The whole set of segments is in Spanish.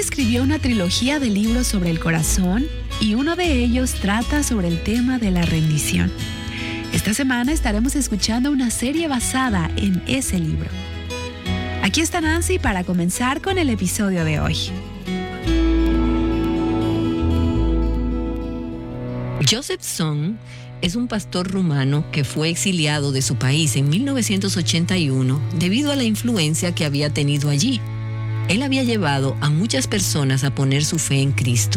escribió una trilogía de libros sobre el corazón y uno de ellos trata sobre el tema de la rendición. Esta semana estaremos escuchando una serie basada en ese libro. Aquí está Nancy para comenzar con el episodio de hoy. Joseph Tson es un pastor rumano que fue exiliado de su país en 1981 debido a la influencia que había tenido allí. Él había llevado a muchas personas a poner su fe en Cristo.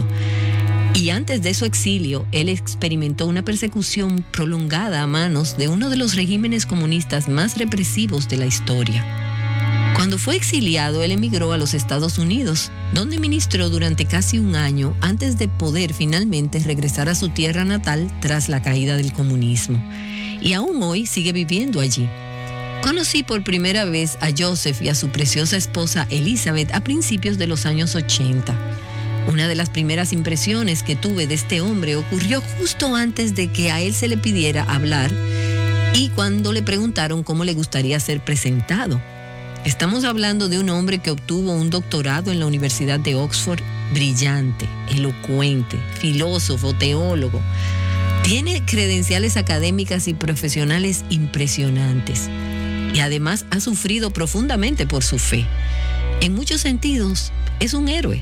Y antes de su exilio, él experimentó una persecución prolongada a manos de uno de los regímenes comunistas más represivos de la historia. Cuando fue exiliado, él emigró a los Estados Unidos, donde ministró durante casi un año antes de poder finalmente regresar a su tierra natal tras la caída del comunismo. Y aún hoy sigue viviendo allí. Conocí por primera vez a Joseph y a su preciosa esposa Elizabeth a principios de los años 80. Una de las primeras impresiones que tuve de este hombre ocurrió justo antes de que a él se le pidiera hablar y cuando le preguntaron cómo le gustaría ser presentado. Estamos hablando de un hombre que obtuvo un doctorado en la Universidad de Oxford, brillante, elocuente, filósofo, teólogo. Tiene credenciales académicas y profesionales impresionantes. Y además ha sufrido profundamente por su fe. En muchos sentidos, es un héroe.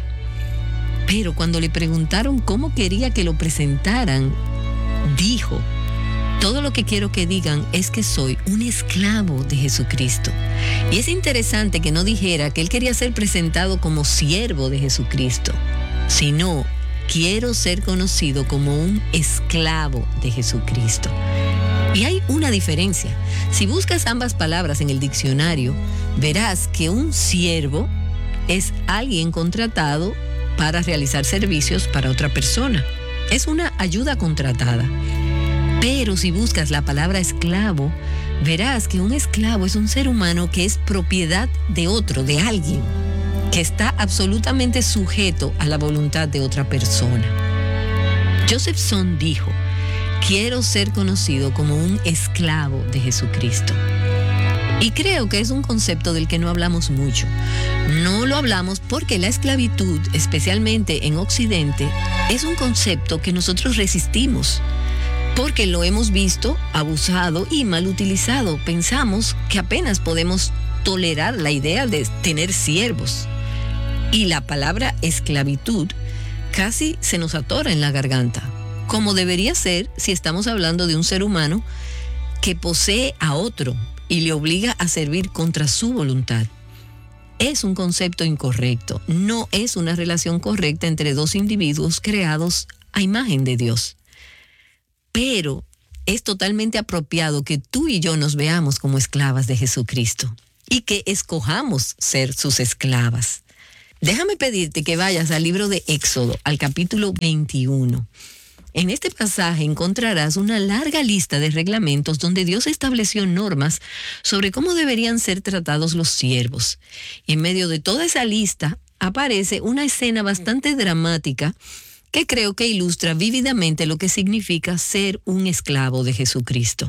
Pero cuando le preguntaron cómo quería que lo presentaran, dijo: todo lo que quiero que digan es que soy un esclavo de Jesucristo. Y es interesante que no dijera que él quería ser presentado como siervo de Jesucristo, sino quiero ser conocido como un esclavo de Jesucristo. Y hay una diferencia. Si buscas ambas palabras en el diccionario, verás que un siervo es alguien contratado para realizar servicios para otra persona. Es una ayuda contratada. Pero si buscas la palabra esclavo, verás que un esclavo es un ser humano que es propiedad de otro, de alguien, que está absolutamente sujeto a la voluntad de otra persona. Joseph Tson dijo: quiero ser conocido como un esclavo de Jesucristo. Y creo que es un concepto del que no hablamos mucho. No lo hablamos porque la esclavitud, especialmente en Occidente, es un concepto que nosotros resistimos. Porque lo hemos visto, abusado y mal utilizado. Pensamos que apenas podemos tolerar la idea de tener siervos. Y la palabra esclavitud casi se nos atora en la garganta, como debería ser si estamos hablando de un ser humano que posee a otro y le obliga a servir contra su voluntad. Es un concepto incorrecto, no es una relación correcta entre dos individuos creados a imagen de Dios. Pero es totalmente apropiado que tú y yo nos veamos como esclavas de Jesucristo y que escojamos ser sus esclavas. Déjame pedirte que vayas al libro de Éxodo, al capítulo 21. En este pasaje encontrarás una larga lista de reglamentos donde Dios estableció normas sobre cómo deberían ser tratados los siervos. Y en medio de toda esa lista aparece una escena bastante dramática que creo que ilustra vívidamente lo que significa ser un esclavo de Jesucristo.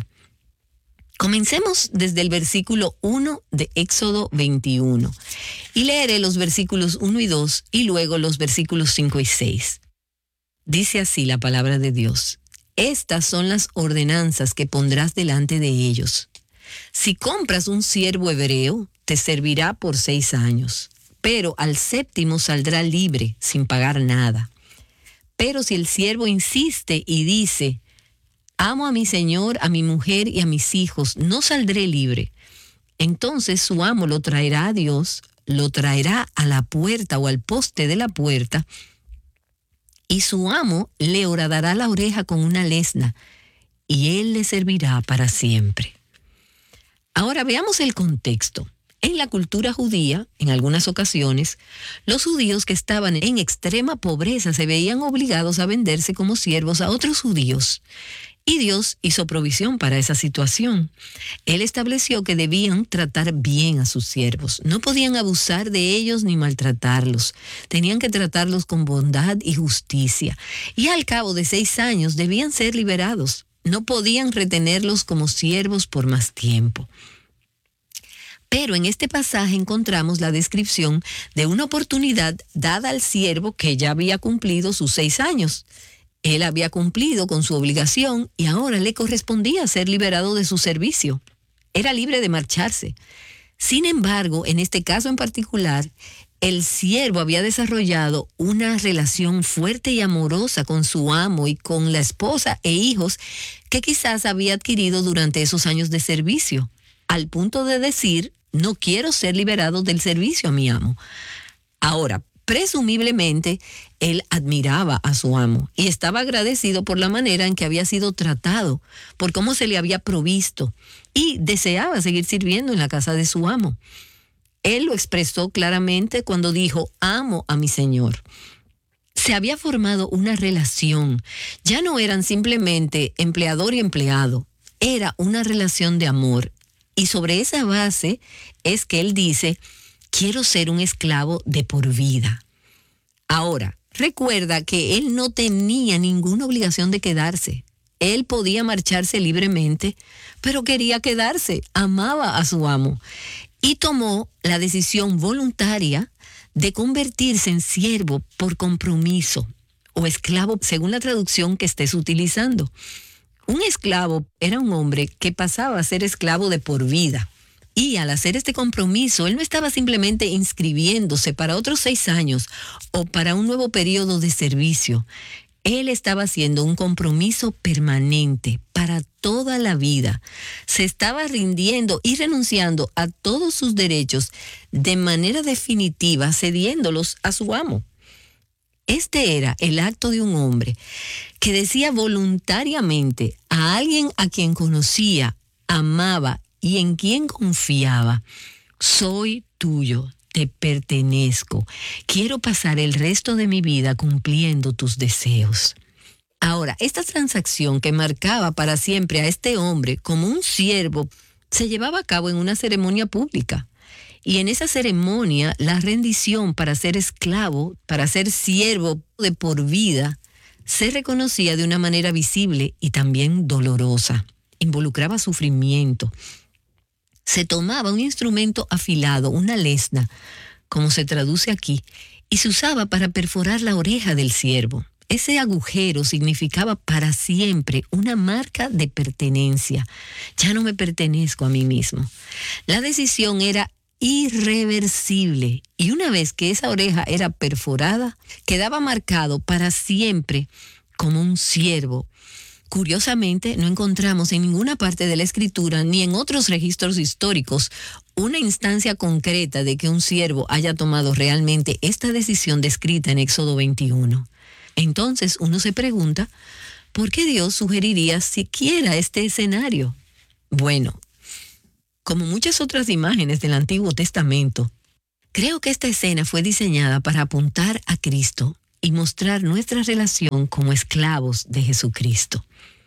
Comencemos desde el versículo 1 de Éxodo 21 y leeré los versículos 1 y 2 y luego los versículos 5 y 6. Dice así la palabra de Dios: estas son las ordenanzas que pondrás delante de ellos. Si compras un siervo hebreo, te servirá por 6 años, pero al 7º saldrá libre sin pagar nada. Pero si el siervo insiste y dice: amo a mi señor, a mi mujer y a mis hijos, no saldré libre, entonces su amo lo traerá a Dios, lo traerá a la puerta o al poste de la puerta, y su amo le horadará la oreja con una lesna, y él le servirá para siempre. Ahora veamos el contexto. En la cultura judía, en algunas ocasiones, los judíos que estaban en extrema pobreza se veían obligados a venderse como siervos a otros judíos. Y Dios hizo provisión para esa situación. Él estableció que debían tratar bien a sus siervos. No podían abusar de ellos ni maltratarlos. Tenían que tratarlos con bondad y justicia. Y al cabo de 6 años debían ser liberados. No podían retenerlos como siervos por más tiempo. Pero en este pasaje encontramos la descripción de una oportunidad dada al siervo que ya había cumplido sus 6 años. Él había cumplido con su obligación y ahora le correspondía ser liberado de su servicio. Era libre de marcharse. Sin embargo, en este caso en particular, el siervo había desarrollado una relación fuerte y amorosa con su amo y con la esposa e hijos que quizás había adquirido durante esos años de servicio, al punto de decir: no quiero ser liberado del servicio a mi amo. Ahora, presumiblemente, él admiraba a su amo y estaba agradecido por la manera en que había sido tratado, por cómo se le había provisto, y deseaba seguir sirviendo en la casa de su amo. Él lo expresó claramente cuando dijo: amo a mi señor. Se había formado una relación. Ya no eran simplemente empleador y empleado. Era una relación de amor. Y sobre esa base es que él dice: quiero ser un esclavo de por vida. Ahora, recuerda que él no tenía ninguna obligación de quedarse. Él podía marcharse libremente, pero quería quedarse. Amaba a su amo. Y tomó la decisión voluntaria de convertirse en siervo por compromiso, o esclavo según la traducción que estés utilizando. Un esclavo era un hombre que pasaba a ser esclavo de por vida. Y al hacer este compromiso, él no estaba simplemente inscribiéndose para otros 6 años o para un nuevo periodo de servicio. Él estaba haciendo un compromiso permanente para toda la vida. Se estaba rindiendo y renunciando a todos sus derechos de manera definitiva, cediéndolos a su amo. Este era el acto de un hombre que decía voluntariamente a alguien a quien conocía, amaba y en quien confiaba: soy tuyo, te pertenezco, quiero pasar el resto de mi vida cumpliendo tus deseos. Ahora, esta transacción que marcaba para siempre a este hombre como un siervo se llevaba a cabo en una ceremonia pública. Y en esa ceremonia, la rendición para ser esclavo, para ser siervo de por vida, se reconocía de una manera visible y también dolorosa. Involucraba sufrimiento. Se tomaba un instrumento afilado, una lesna, como se traduce aquí, y se usaba para perforar la oreja del siervo. Ese agujero significaba para siempre una marca de pertenencia. Ya no me pertenezco a mí mismo. La decisión era irreversible, y una vez que esa oreja era perforada, quedaba marcado para siempre como un siervo. Curiosamente, no encontramos en ninguna parte de la Escritura ni en otros registros históricos una instancia concreta de que un siervo haya tomado realmente esta decisión descrita en Éxodo 21. Entonces uno se pregunta, ¿por qué Dios sugeriría siquiera este escenario? Bueno, como muchas otras imágenes del Antiguo Testamento, creo que esta escena fue diseñada para apuntar a Cristo y mostrar nuestra relación como esclavos de Jesucristo.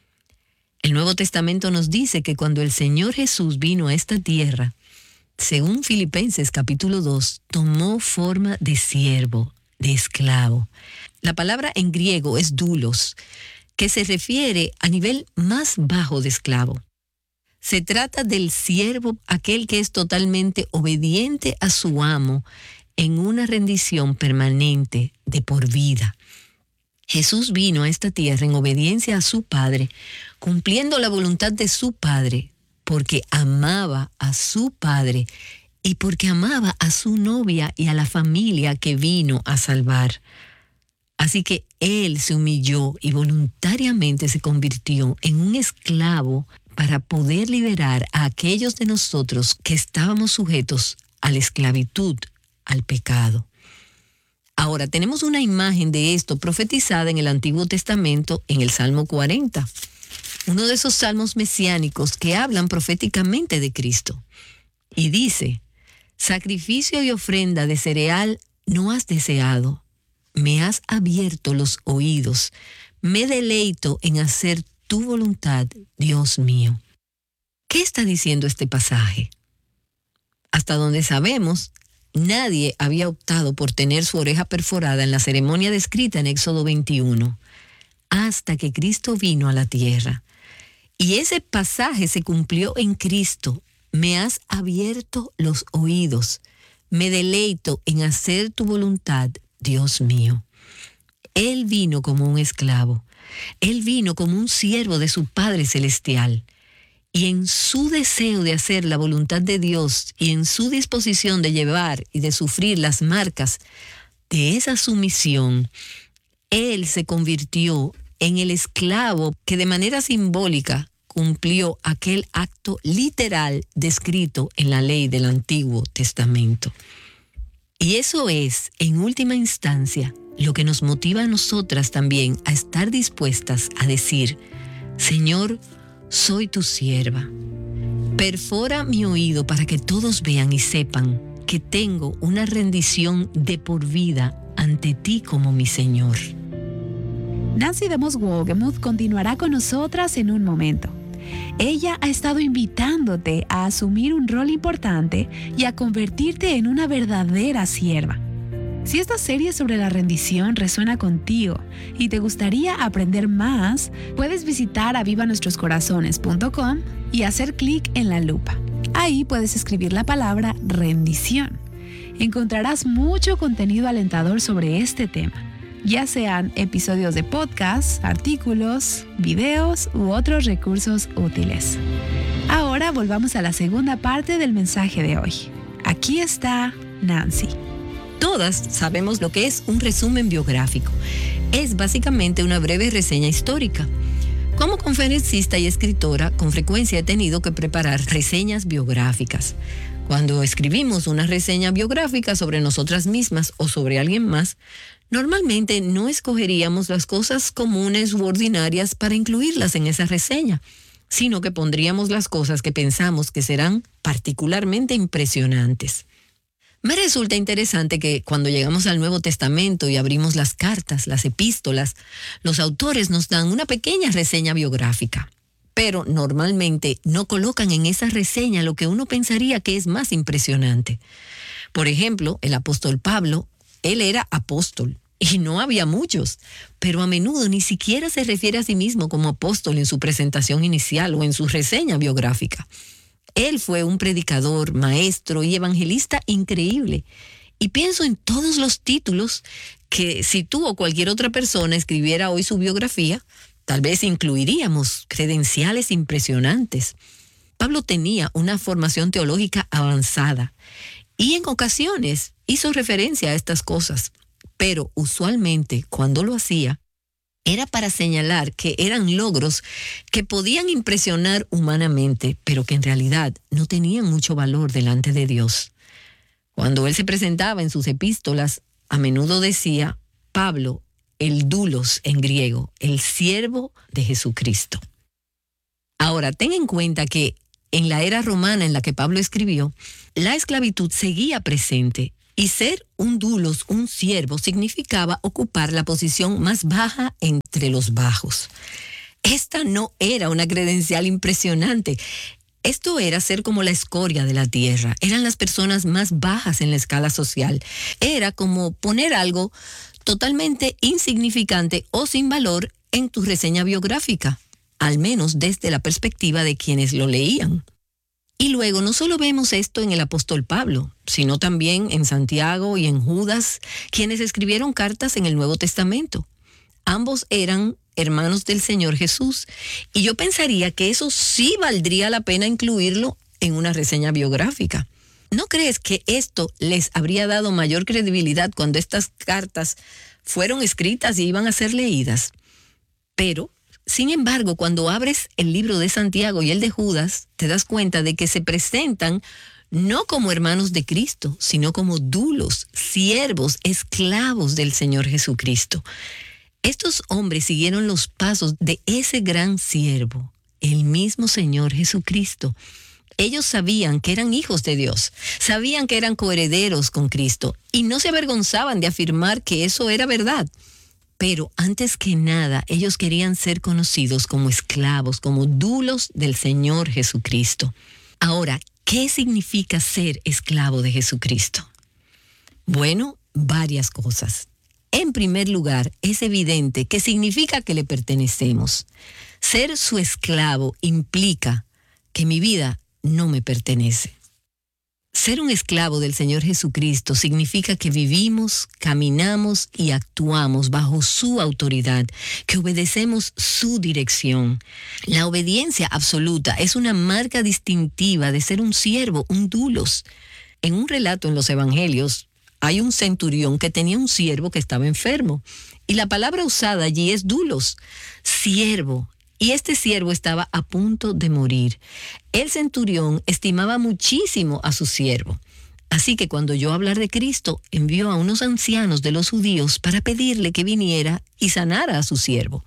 El Nuevo Testamento nos dice que cuando el Señor Jesús vino a esta tierra, según Filipenses capítulo 2, tomó forma de siervo, de esclavo. La palabra en griego es doulos, que se refiere a nivel más bajo de esclavo. Se trata del siervo, aquel que es totalmente obediente a su amo en una rendición permanente de por vida. Jesús vino a esta tierra en obediencia a su Padre, cumpliendo la voluntad de su Padre, porque amaba a su Padre y porque amaba a su novia y a la familia que vino a salvar. Así que Él se humilló y voluntariamente se convirtió en un esclavo para poder liberar a aquellos de nosotros que estábamos sujetos a la esclavitud, al pecado. Ahora, tenemos una imagen de esto profetizada en el Antiguo Testamento en el Salmo 40, uno de esos salmos mesiánicos que hablan proféticamente de Cristo. Y dice: sacrificio y ofrenda de cereal no has deseado, me has abierto los oídos, me deleito en hacer tu voluntad, Dios mío. ¿Qué está diciendo este pasaje? Hasta donde sabemos, nadie había optado por tener su oreja perforada en la ceremonia descrita en Éxodo 21, hasta que Cristo vino a la tierra. Y ese pasaje se cumplió en Cristo, me has abierto los oídos. Me deleito en hacer tu voluntad, Dios mío. Él vino como un esclavo. Él vino como un siervo de su Padre Celestial. Y en su deseo de hacer la voluntad de Dios y en su disposición de llevar y de sufrir las marcas de esa sumisión, Él se convirtió en el esclavo que de manera simbólica cumplió aquel acto literal descrito en la ley del Antiguo Testamento. Y eso es, en última instancia, lo que nos motiva a nosotras también a estar dispuestas a decir: Señor, soy tu sierva. Perfora mi oído para que todos vean y sepan que tengo una rendición de por vida ante ti como mi Señor. Nancy DeMoss Wolgemuth continuará con nosotras en un momento. Ella ha estado invitándote a asumir un rol importante y a convertirte en una verdadera sierva. Si esta serie sobre la rendición resuena contigo y te gustaría aprender más, puedes visitar avivanuestroscorazones.com y hacer clic en la lupa. Ahí puedes escribir la palabra rendición. Encontrarás mucho contenido alentador sobre este tema, ya sean episodios de podcast, artículos, videos u otros recursos útiles. Ahora volvamos a la segunda parte del mensaje de hoy. Aquí está Nancy. Todas sabemos lo que es un resumen biográfico. Es básicamente una breve reseña histórica. Como conferencista y escritora, con frecuencia he tenido que preparar reseñas biográficas. Cuando escribimos una reseña biográfica sobre nosotras mismas o sobre alguien más, normalmente no escogeríamos las cosas comunes u ordinarias para incluirlas en esa reseña, sino que pondríamos las cosas que pensamos que serán particularmente impresionantes. Me resulta interesante que cuando llegamos al Nuevo Testamento y abrimos las cartas, las epístolas, los autores nos dan una pequeña reseña biográfica, pero normalmente no colocan en esa reseña lo que uno pensaría que es más impresionante. Por ejemplo, el apóstol Pablo, él era apóstol y no había muchos, pero a menudo ni siquiera se refiere a sí mismo como apóstol en su presentación inicial o en su reseña biográfica. Él fue un predicador, maestro y evangelista increíble. Y pienso en todos los títulos que si tú o cualquier otra persona escribiera hoy su biografía, tal vez incluiríamos credenciales impresionantes. Pablo tenía una formación teológica avanzada y en ocasiones hizo referencia a estas cosas, pero usualmente cuando lo hacía, era para señalar que eran logros que podían impresionar humanamente, pero que en realidad no tenían mucho valor delante de Dios. Cuando él se presentaba en sus epístolas, a menudo decía, Pablo, el doulos en griego, el siervo de Jesucristo. Ahora, ten en cuenta que en la era romana en la que Pablo escribió, la esclavitud seguía presente. Y ser un doulos, un siervo, significaba ocupar la posición más baja entre los bajos. Esta no era una credencial impresionante. Esto era ser como la escoria de la tierra. Eran las personas más bajas en la escala social. Era como poner algo totalmente insignificante o sin valor en tu reseña biográfica, al menos desde la perspectiva de quienes lo leían. Y luego no solo vemos esto en el apóstol Pablo, sino también en Santiago y en Judas, quienes escribieron cartas en el Nuevo Testamento. Ambos eran hermanos del Señor Jesús, y yo pensaría que eso sí valdría la pena incluirlo en una reseña biográfica. ¿No crees que esto les habría dado mayor credibilidad cuando estas cartas fueron escritas y iban a ser leídas? Pero sin embargo, cuando abres el libro de Santiago y el de Judas, te das cuenta de que se presentan no como hermanos de Cristo, sino como doulos, siervos, esclavos del Señor Jesucristo. Estos hombres siguieron los pasos de ese gran siervo, el mismo Señor Jesucristo. Ellos sabían que eran hijos de Dios, sabían que eran coherederos con Cristo y no se avergonzaban de afirmar que eso era verdad. Pero antes que nada, ellos querían ser conocidos como esclavos, como doulos del Señor Jesucristo. Ahora, ¿qué significa ser esclavo de Jesucristo? Bueno, varias cosas. En primer lugar, es evidente que significa que le pertenecemos. Ser su esclavo implica que mi vida no me pertenece. Ser un esclavo del Señor Jesucristo significa que vivimos, caminamos y actuamos bajo su autoridad, que obedecemos su dirección. La obediencia absoluta es una marca distintiva de ser un siervo, un doulos. En un relato en los Evangelios, hay un centurión que tenía un siervo que estaba enfermo. Y la palabra usada allí es doulos, siervo. Y este siervo estaba a punto de morir. El centurión estimaba muchísimo a su siervo. Así que cuando oyó hablar de Cristo, envió a unos ancianos de los judíos para pedirle que viniera y sanara a su siervo.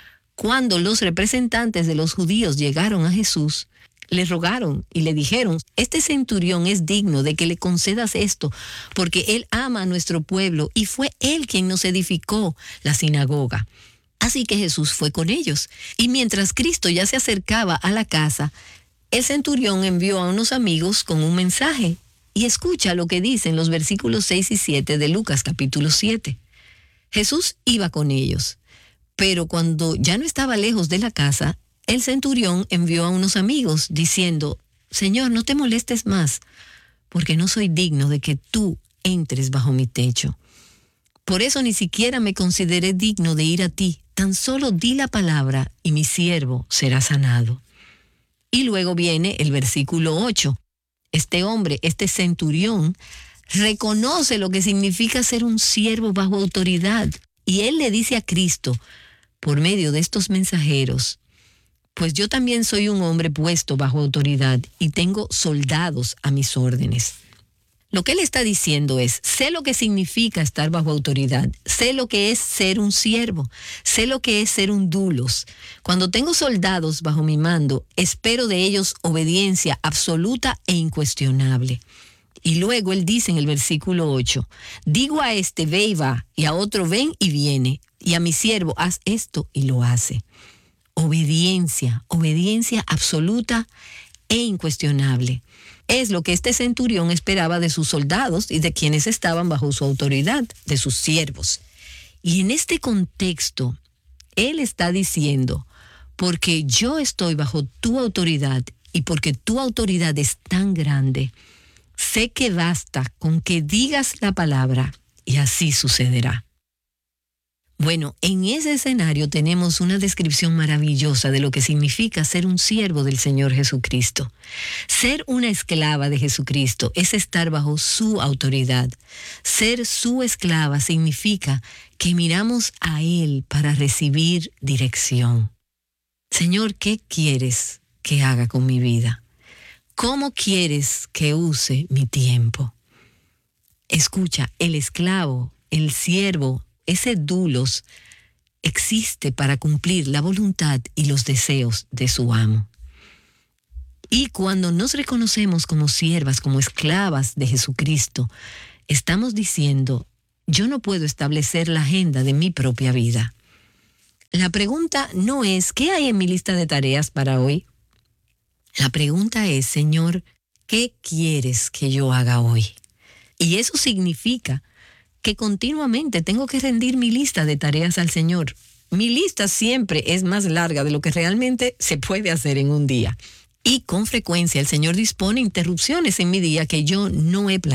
Cuando los representantes de los judíos llegaron a Jesús, le rogaron y le dijeron: este centurión es digno de que le concedas esto, porque él ama a nuestro pueblo y fue él quien nos edificó la sinagoga. Así que Jesús fue con ellos, y mientras Cristo ya se acercaba a la casa, el centurión envió a unos amigos con un mensaje. Y escucha lo que dicen los versículos 6 y 7 de Lucas capítulo 7. Jesús iba con ellos, pero cuando ya no estaba lejos de la casa, el centurión envió a unos amigos diciendo: Señor, no te molestes más, porque no soy digno de que tú entres bajo mi techo. Por eso ni siquiera me consideré digno de ir a ti. Tan solo di la palabra y mi siervo será sanado. Y luego viene el versículo 8. Este hombre, este centurión, reconoce lo que significa ser un siervo bajo autoridad. Y él le dice a Cristo, por medio de estos mensajeros: pues yo también soy un hombre puesto bajo autoridad y tengo soldados a mis órdenes. Lo que él está diciendo es: sé lo que significa estar bajo autoridad, sé lo que es ser un siervo, sé lo que es ser un doulos. Cuando tengo soldados bajo mi mando, espero de ellos obediencia absoluta e incuestionable. Y luego él dice en el versículo 8, digo a este: ve y va, y a otro: ven y viene, y a mi siervo: haz esto, y lo hace. Obediencia, obediencia absoluta e incuestionable. Es lo que este centurión esperaba de sus soldados y de quienes estaban bajo su autoridad, de sus siervos. Y en este contexto, él está diciendo: porque yo estoy bajo tu autoridad y porque tu autoridad es tan grande, sé que basta con que digas la palabra y así sucederá. Bueno, en ese escenario tenemos una descripción maravillosa de lo que significa ser un siervo del Señor Jesucristo. Ser una esclava de Jesucristo es estar bajo su autoridad. Ser su esclava significa que miramos a Él para recibir dirección. Señor, ¿qué quieres que haga con mi vida? ¿Cómo quieres que use mi tiempo? Escucha, el esclavo, el siervo, ese doulos existe para cumplir la voluntad y los deseos de su amo. Y cuando nos reconocemos como siervas, como esclavas de Jesucristo, estamos diciendo: yo no puedo establecer la agenda de mi propia vida. La pregunta no es: ¿qué hay en mi lista de tareas para hoy? La pregunta es: Señor, ¿qué quieres que yo haga hoy? Y eso significa que continuamente tengo que rendir mi lista de tareas al Señor. Mi lista siempre es más larga de lo que realmente se puede hacer en un día. Y con frecuencia el Señor dispone interrupciones en mi día que yo no he planeado.